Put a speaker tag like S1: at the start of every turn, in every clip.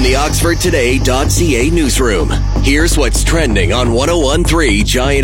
S1: the OxfordToday.ca newsroom. Here's what's trending on 101.3 Giant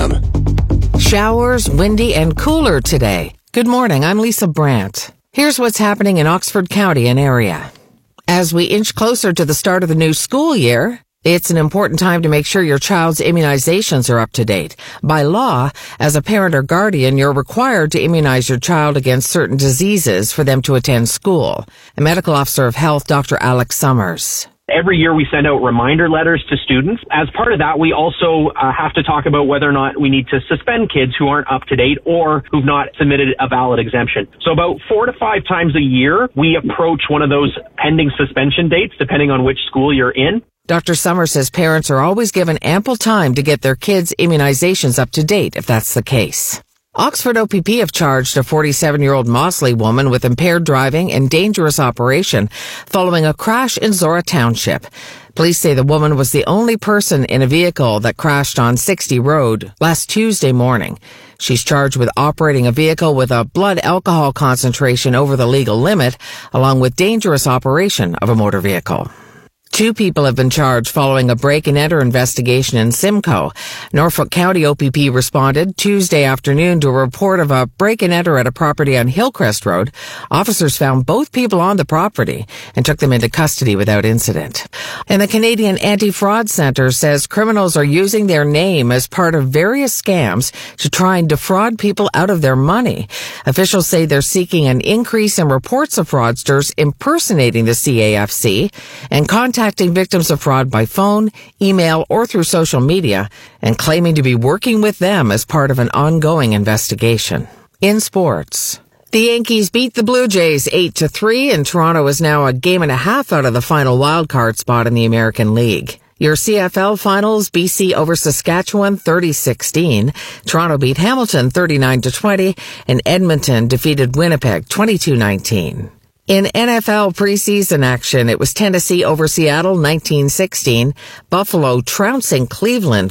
S1: FM.
S2: Showers, windy, and cooler today. Good morning, I'm Lisa Brandt. Here's what's happening in Oxford County and area. As we inch closer to the start of the new school year, it's an important time to make sure your child's immunizations are up to date. By law, as a parent or guardian, you're required to immunize your child against certain diseases for them to attend school. A medical officer of health, Dr. Alex Summers.
S3: Every year we send out reminder letters to students. As part of that, we also have to talk about whether or not we need to suspend kids who aren't up to date or who've not submitted a valid exemption. So about 4 to 5 times a year, we approach one of those pending suspension dates, depending on which school you're in.
S2: Dr. Summers says parents are always given ample time to get their kids' immunizations up to date if that's the case. Oxford OPP have charged a 47-year-old Mossley woman with impaired driving and dangerous operation following a crash in Zora Township. Police say the woman was the only person in a vehicle that crashed on 60 Road last Tuesday morning. She's charged with operating a vehicle with a blood alcohol concentration over the legal limit, along with dangerous operation of a motor vehicle. 2 people have been charged following a break-and-enter investigation in Simcoe. Norfolk County OPP responded Tuesday afternoon to a report of a break-and-enter at a property on Hillcrest Road. Officers found both people on the property and took them into custody without incident. And the Canadian Anti-Fraud Centre says criminals are using their name as part of various scams to try and defraud people out of their money. Officials say they're seeking an increase in reports of fraudsters impersonating the CAFC and contacting victims of fraud by phone, email, or through social media, and claiming to be working with them as part of an ongoing investigation. In sports, the Yankees beat the Blue Jays 8-3, and Toronto is now a game and a half out of the final wildcard spot in the American League. Your CFL finals, BC over Saskatchewan 30-16, Toronto beat Hamilton 39-20, and Edmonton defeated Winnipeg 22-19. In NFL preseason action, it was Tennessee over Seattle 19-16, Buffalo trouncing Cleveland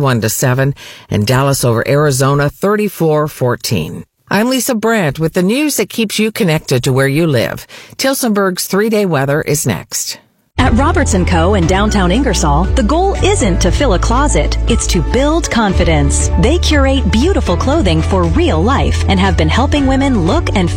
S2: 31-7, and Dallas over Arizona 34-14. I'm Lisa Brandt with the news that keeps you connected to where you live. Tilsonburg's 3-day weather is next.
S4: At Roberts & Co. in downtown Ingersoll, the goal isn't to fill a closet, it's to build confidence. They curate beautiful clothing for real life and have been helping women look and